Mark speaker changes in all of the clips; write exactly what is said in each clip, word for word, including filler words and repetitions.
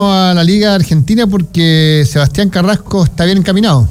Speaker 1: a la Liga Argentina porque Sebastián Carrasco está bien encaminado.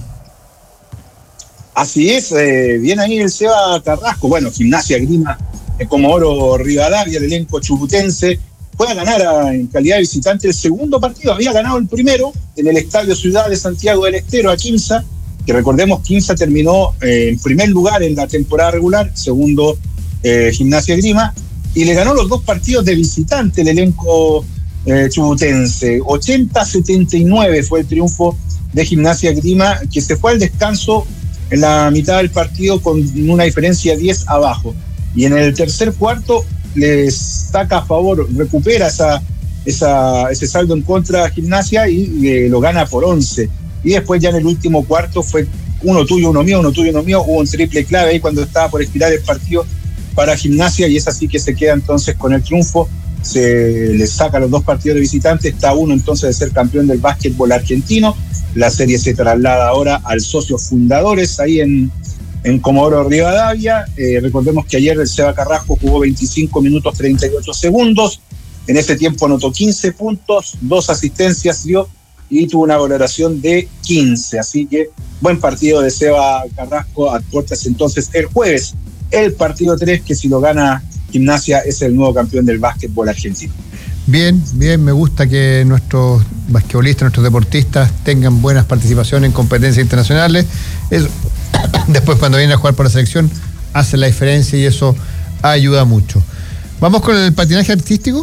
Speaker 2: Así es, eh, viene ahí el Seba Carrasco. Bueno, Gimnasia Grima, eh, Comodoro Rivadavia, el elenco chubutense, fue a ganar a, en calidad de visitante el segundo partido. Había ganado el primero en el Estadio Ciudad de Santiago del Estero a Quimsa, que recordemos Quimsa terminó eh, en primer lugar en la temporada regular, segundo eh, Gimnasia Grima, y le ganó los dos partidos de visitante el elenco eh, chubutense. ochenta a setenta y nueve fue el triunfo de Gimnasia Grima, que se fue al descanso en la mitad del partido con una diferencia diez abajo. Y en el tercer cuarto les saca a favor, recupera esa, esa, ese saldo en contra a Gimnasia y eh, lo gana por once. Y después ya en el último cuarto fue uno tuyo, uno mío, uno tuyo, uno mío. Hubo un triple clave ahí cuando estaba por expirar el partido para Gimnasia, y es así que se queda entonces con el triunfo. Se les saca los dos partidos de visitante, está uno entonces de ser campeón del básquetbol argentino. La serie se traslada ahora al socios fundadores ahí en, en Comodoro Rivadavia. Eh, recordemos que ayer el Seba Carrasco jugó veinticinco minutos treinta y ocho segundos. En ese tiempo anotó quince puntos, dos asistencias dio y tuvo una valoración de quince. Así que buen partido de Seba Carrasco. Aportas entonces el jueves el partido tres, que si lo gana Gimnasia es el nuevo campeón del básquetbol argentino.
Speaker 1: Bien, bien, me gusta que nuestros basquetbolistas, nuestros deportistas tengan buenas participaciones en competencias internacionales. Eso, después cuando vienen a jugar por la selección, hace la diferencia y eso ayuda mucho. ¿Vamos con el patinaje artístico?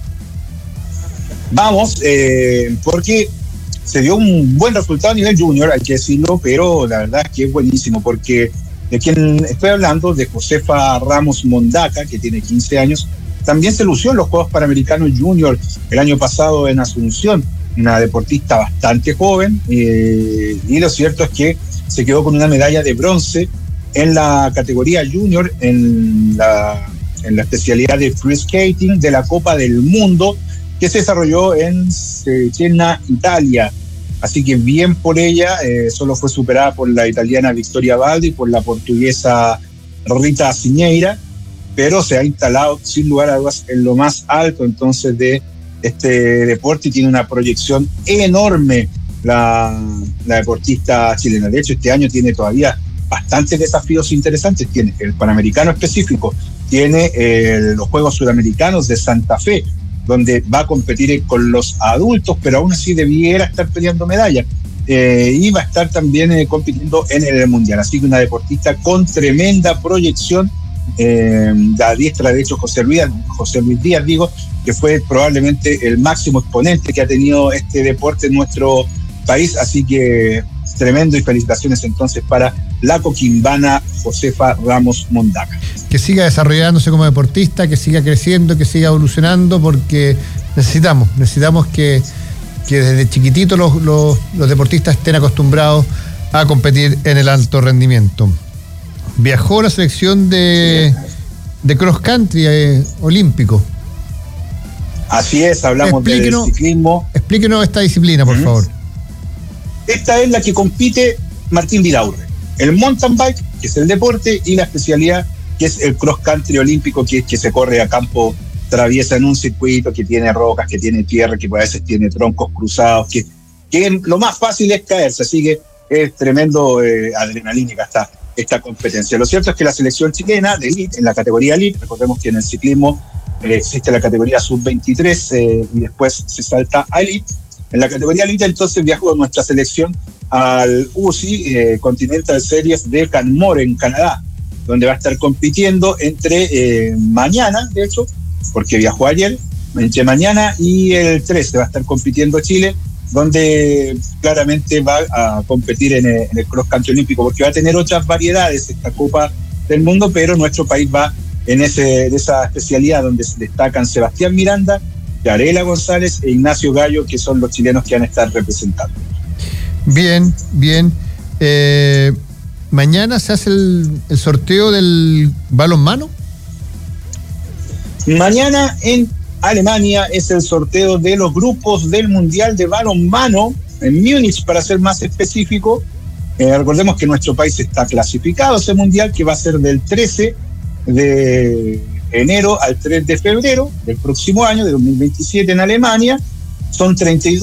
Speaker 2: Vamos, eh, porque se dio un buen resultado a nivel junior, hay que decirlo, pero la verdad es que es buenísimo, porque de quien estoy hablando, de Josefa Ramos Mondaca, que tiene quince años, también se lució en los Juegos Panamericanos Junior el año pasado en Asunción, una deportista bastante joven, eh, y lo cierto es que se quedó con una medalla de bronce en la categoría Junior, en la, en la especialidad de free skating de la Copa del Mundo, que se desarrolló en Siena, Italia. Así que bien por ella, eh, solo fue superada por la italiana Victoria Baldi y por la portuguesa Rita Ciñeira, pero se ha instalado sin lugar a dudas en lo más alto entonces de este deporte y tiene una proyección enorme la, la deportista chilena. De hecho, este año tiene todavía bastantes desafíos interesantes. Tiene el Panamericano específico, tiene eh, los Juegos Sudamericanos de Santa Fe, donde va a competir con los adultos, pero aún así debiera estar peleando medallas. Eh, y va a estar también eh, compitiendo en el Mundial. Así que una deportista con tremenda proyección. Eh, la diestra, de hecho, José Luis, José Luis Díaz, digo, que fue probablemente el máximo exponente que ha tenido este deporte en nuestro país. Así que tremendo, y felicitaciones entonces para la coquimbana Josefa Ramos Mondaca.
Speaker 1: Que siga desarrollándose como deportista, que siga creciendo, que siga evolucionando, porque necesitamos, necesitamos que, que desde chiquititos los, los, los deportistas estén acostumbrados a competir en el alto rendimiento. Viajó la selección de, de cross country eh, olímpico.
Speaker 2: Así es, hablamos del ciclismo.
Speaker 1: Explíquenos esta disciplina, por uh-huh. favor.
Speaker 2: Esta es la que compite Martín Vidaurre. El mountain bike, que es el deporte, y la especialidad, que es el cross country olímpico, que es que se corre a campo traviesa en un circuito que tiene rocas, que tiene tierra, que a veces tiene troncos cruzados, que, que lo más fácil es caerse. Así que es tremendo eh, adrenalínica esta, esta competencia. Lo cierto es que la selección chilena de elite, en la categoría elite, recordemos que en el ciclismo eh, existe la categoría sub veintitrés eh, y después se salta a elite. En la categoría elite entonces viajó nuestra selección al U C I, eh, Continental Series de Canmore, en Canadá, donde va a estar compitiendo entre eh, mañana, de hecho, porque viajó ayer, entre mañana y el trece va a estar compitiendo Chile, donde claramente va a competir en el, en el cross country olímpico, porque va a tener otras variedades esta Copa del Mundo, pero nuestro país va en ese, de esa especialidad donde se destacan Sebastián Miranda, Yarela González e Ignacio Gallo, que son los chilenos que van a estar representando.
Speaker 1: Bien, bien. Eh, mañana se hace el, el sorteo del balonmano.
Speaker 2: Mañana en Alemania es el sorteo de los grupos del Mundial de Balonmano, en Múnich, para ser más específico. Eh, recordemos que nuestro país está clasificado a ese Mundial, que va a ser del trece de enero al tres de febrero del próximo año, de dos mil veintisiete, en Alemania. son treinta y dos